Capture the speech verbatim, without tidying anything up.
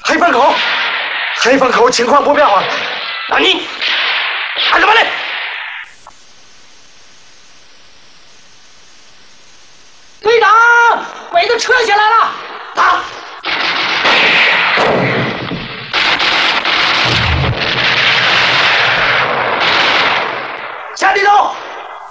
黑风口，黑风口情况不妙啊！ 那你干什么呢？ 队长，鬼子撤下来了！ 打！